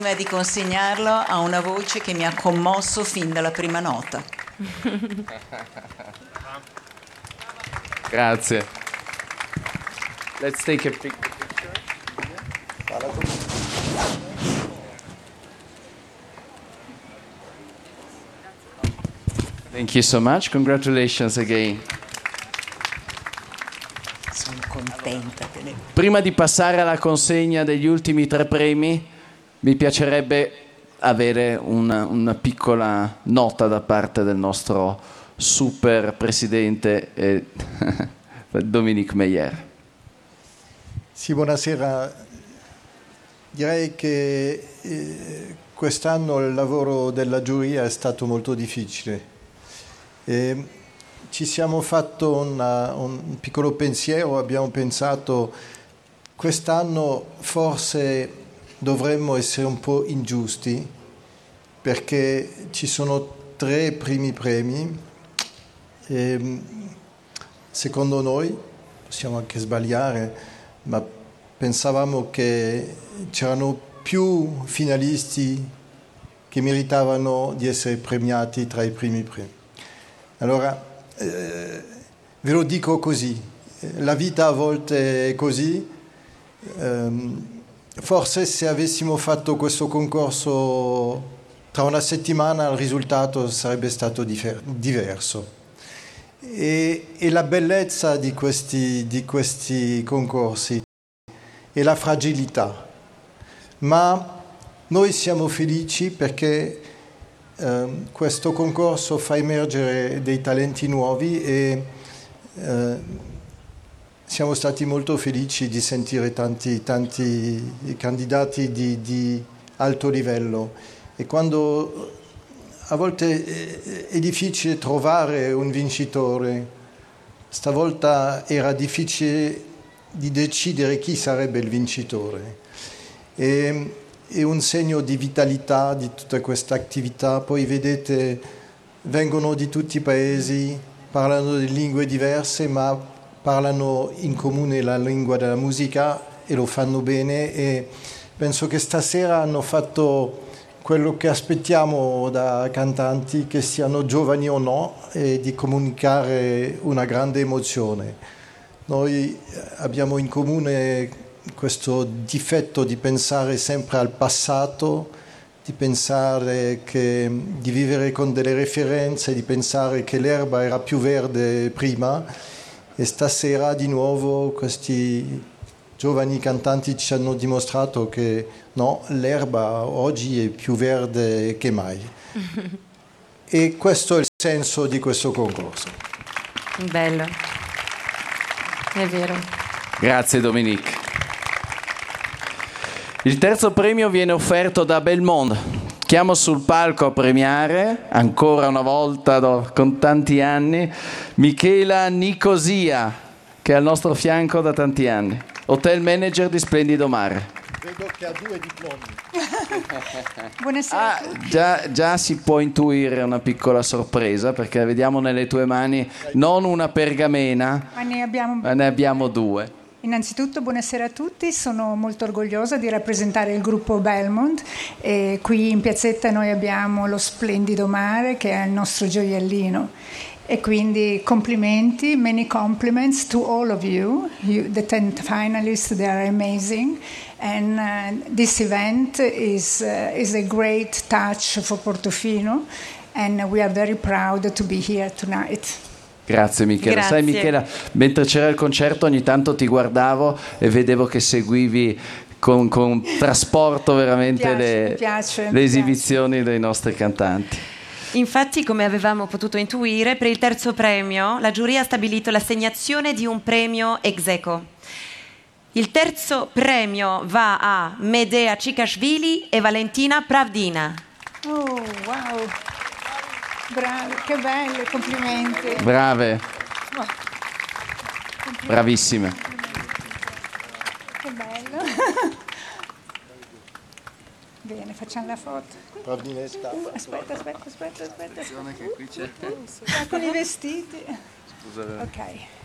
di consegnarlo a una voce che mi ha commosso fin dalla prima nota. Grazie. Let's take a picture. Thank you so much. Congratulations again. Sono contenta. Prima di passare alla consegna degli ultimi 3 premi, mi piacerebbe avere una piccola nota da parte del nostro super presidente Dominique Meyer. Sì, buonasera. Direi che quest'anno il lavoro della giuria è stato molto difficile. Ci siamo fatto un piccolo pensiero, abbiamo pensato quest'anno forse dovremmo essere un po' ingiusti perché ci sono 3 primi premi e secondo noi, possiamo anche sbagliare, ma pensavamo che c'erano più finalisti che meritavano di essere premiati tra i primi premi. Allora, ve lo dico così, la vita a volte è così, forse se avessimo fatto questo concorso tra una settimana il risultato sarebbe stato diverso. E la bellezza di questi concorsi è la fragilità, ma noi siamo felici perché questo concorso fa emergere dei talenti nuovi e siamo stati molto felici di sentire tanti candidati di alto livello e quando a volte è difficile trovare un vincitore, stavolta era difficile di decidere chi sarebbe il vincitore. È un segno di vitalità di tutta questa attività. Poi vedete, vengono di tutti i paesi, parlano di lingue diverse, ma parlano in comune la lingua della musica e lo fanno bene e penso che stasera hanno fatto quello che aspettiamo da cantanti, che siano giovani o no, e di comunicare una grande emozione. Noi abbiamo in comune questo difetto di pensare sempre al passato, di pensare di vivere con delle referenze, di pensare che l'erba era più verde prima e stasera di nuovo questi giovani cantanti ci hanno dimostrato che no, l'erba oggi è più verde che mai. E questo è il senso di questo concorso. Bello, è vero. Grazie Dominique. Il terzo premio viene offerto da Belmondo. Chiamo sul palco a premiare, ancora una volta con tanti anni, Michela Nicosia, che è al nostro fianco da tanti anni, hotel manager di Splendido Mare. Vedo che ha 2 diplomi. Buonasera. Già si può intuire una piccola sorpresa, perché vediamo nelle tue mani non una pergamena, ma ne abbiamo 2. Innanzitutto buonasera a tutti, sono molto orgogliosa di rappresentare il gruppo Belmond e qui in piazzetta noi abbiamo lo Splendido Mare che è il nostro gioiellino e quindi complimenti, many compliments to all of you, the 10 finalists, they are amazing and this event is a great touch for Portofino and we are very proud to be here tonight. Grazie Michela. Grazie. Sai Michela, mentre c'era il concerto ogni tanto ti guardavo e vedevo che seguivi con trasporto veramente le esibizioni dei nostri cantanti. Infatti, come avevamo potuto intuire, per il terzo premio la giuria ha stabilito l'assegnazione di un premio ex aequo. Il terzo premio va a Medea Cikashvili e Valentina Pravdina. Oh, wow! Bravi, che bello, complimenti. Brave. Bravissime. Che bello. Bene, facciamo la foto. Aspetta. Attenzione che qui c'è. Con i vestiti. Scusa. Ok.